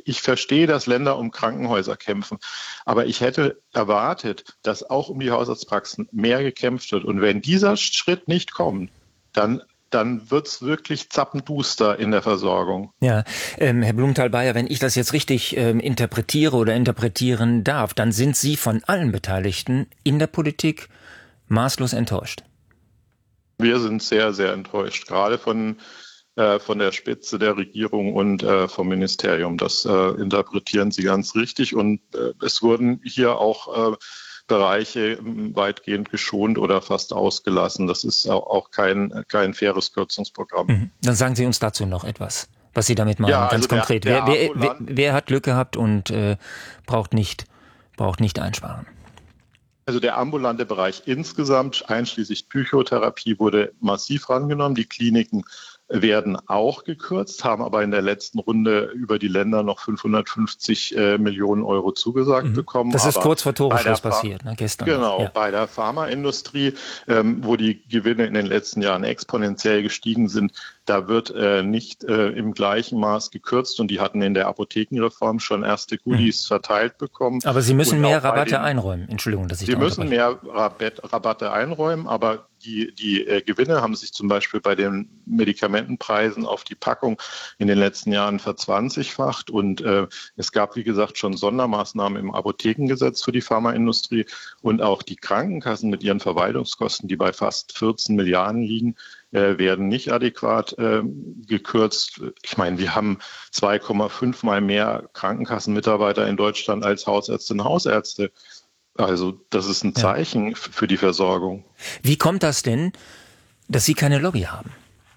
Ich verstehe, dass Länder um Krankenhäuser kämpfen, aber ich hätte erwartet, dass auch um die Hausarztpraxen mehr gekämpft wird. Und wenn dieser Schritt nicht kommt, dann wird es wirklich zappenduster in der Versorgung. Ja, Herr Blumenthal-Bayer, wenn ich das jetzt richtig interpretiere oder interpretieren darf, dann sind Sie von allen Beteiligten in der Politik maßlos enttäuscht. Wir sind sehr, sehr enttäuscht, gerade von der Spitze der Regierung und vom Ministerium. Das interpretieren Sie ganz richtig. Und es wurden hier auch Bereiche weitgehend geschont oder fast ausgelassen. Das ist auch kein faires Kürzungsprogramm. Dann sagen Sie uns dazu noch etwas, was Sie damit meinen, ja, ganz also konkret. Wer hat Glück gehabt und braucht nicht einsparen? Also der ambulante Bereich insgesamt, einschließlich Psychotherapie, wurde massiv rangenommen. Die Kliniken werden auch gekürzt, haben aber in der letzten Runde über die Länder noch 550 Millionen Euro zugesagt bekommen. Das ist kurz vor Toreschluss passiert, gestern. Genau, ja. Bei der Pharmaindustrie, wo die Gewinne in den letzten Jahren exponentiell gestiegen sind, da wird nicht im gleichen Maß gekürzt und die hatten in der Apothekenreform schon erste Goodies verteilt bekommen. Aber Sie müssen mehr Rabatte einräumen. Entschuldigung, dass ich da unterbreche. Sie müssen mehr Rabatte einräumen, aber die Gewinne haben sich zum Beispiel bei den Medikamentenpreisen auf die Packung in den letzten Jahren verzwanzigfacht und es gab, wie gesagt, schon Sondermaßnahmen im Apothekengesetz für die Pharmaindustrie und auch die Krankenkassen mit ihren Verwaltungskosten, die bei fast 14 Milliarden liegen, werden nicht adäquat gekürzt. Ich meine, wir haben 2,5 Mal mehr Krankenkassenmitarbeiter in Deutschland als Hausärztinnen und Hausärzte. Also das ist ein Zeichen für die Versorgung. Wie kommt das denn, dass Sie keine Lobby haben?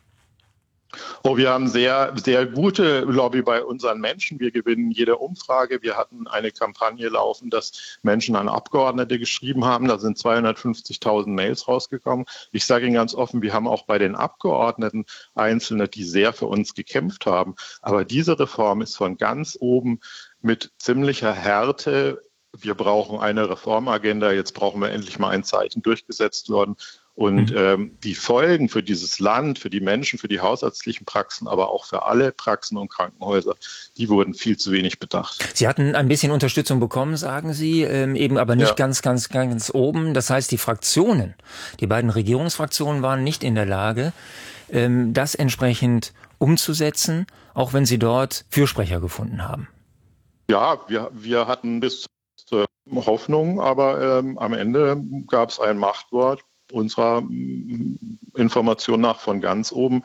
Oh, wir haben sehr, sehr gute Lobby bei unseren Menschen. Wir gewinnen jede Umfrage. Wir hatten eine Kampagne laufen, dass Menschen an Abgeordnete geschrieben haben. Da sind 250.000 Mails rausgekommen. Ich sage Ihnen ganz offen, wir haben auch bei den Abgeordneten Einzelne, die sehr für uns gekämpft haben. Aber diese Reform ist von ganz oben mit ziemlicher Härte. Wir brauchen eine Reformagenda. Jetzt brauchen wir endlich mal ein Zeichen durchgesetzt worden. Und die Folgen für dieses Land, für die Menschen, für die hausärztlichen Praxen, aber auch für alle Praxen und Krankenhäuser, die wurden viel zu wenig bedacht. Sie hatten ein bisschen Unterstützung bekommen, sagen Sie, eben aber nicht ganz oben. Das heißt, die Fraktionen, die beiden Regierungsfraktionen waren nicht in der Lage, das entsprechend umzusetzen, auch wenn Sie dort Fürsprecher gefunden haben. Ja, wir hatten bis zur Hoffnung, aber am Ende gab es ein Machtwort unserer Information nach von ganz oben.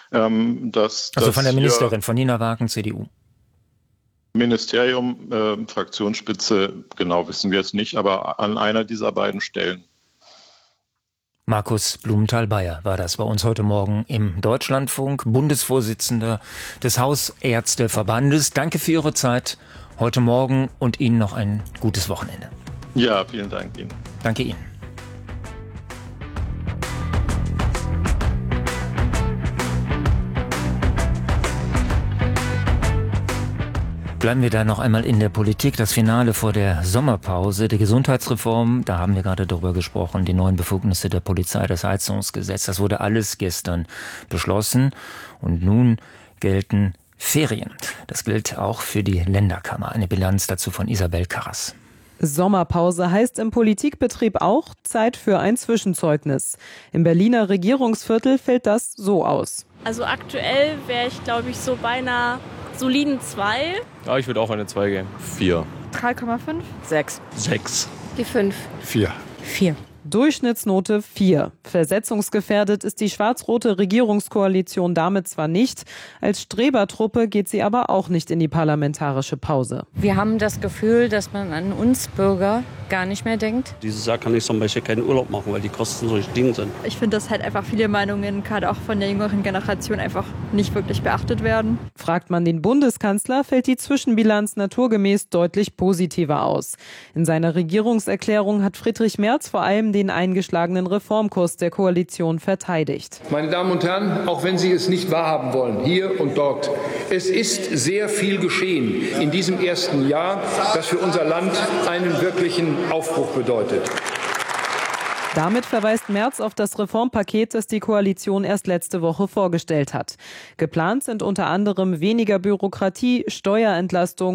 Also von der Ministerin, von Nina Wagen, CDU. Ministerium, Fraktionsspitze, genau wissen wir es nicht, aber an einer dieser beiden Stellen. Markus Blumenthal-Bayer war das bei uns heute Morgen im Deutschlandfunk, Bundesvorsitzender des Hausärzteverbandes. Danke für Ihre Zeit heute Morgen und Ihnen noch ein gutes Wochenende. Ja, vielen Dank Ihnen. Danke Ihnen. Bleiben wir da noch einmal in der Politik. Das Finale vor der Sommerpause, die Gesundheitsreform, da haben wir gerade darüber gesprochen, die neuen Befugnisse der Polizei, das Heizungsgesetz, das wurde alles gestern beschlossen und nun gelten Ferien. Das gilt auch für die Länderkammer. Eine Bilanz dazu von Isabel Karras. Sommerpause heißt im Politikbetrieb auch Zeit für ein Zwischenzeugnis. Im Berliner Regierungsviertel fällt das so aus. Also aktuell wäre ich, glaube ich, so bei einer soliden 2. Ja, ich würde auch eine 2 geben. 4. 3,5. 6. 6. Die 5. 4. 4. Durchschnittsnote 4. Versetzungsgefährdet ist die schwarz-rote Regierungskoalition damit zwar nicht, als Strebertruppe geht sie aber auch nicht in die parlamentarische Pause. Wir haben das Gefühl, dass man an uns Bürger gar nicht mehr denkt. Dieses Jahr kann ich zum Beispiel keinen Urlaub machen, weil die Kosten so gestiegen sind. Ich finde, dass halt einfach viele Meinungen, gerade auch von der jüngeren Generation, einfach nicht wirklich beachtet werden. Fragt man den Bundeskanzler, fällt die Zwischenbilanz naturgemäß deutlich positiver aus. In seiner Regierungserklärung hat Friedrich Merz vor allem den eingeschlagenen Reformkurs der Koalition verteidigt. Meine Damen und Herren, auch wenn Sie es nicht wahrhaben wollen, hier und dort, es ist sehr viel geschehen in diesem ersten Jahr, das für unser Land einen wirklichen Aufbruch bedeutet. Damit verweist Merz auf das Reformpaket, das die Koalition erst letzte Woche vorgestellt hat. Geplant sind unter anderem weniger Bürokratie, Steuerentlastung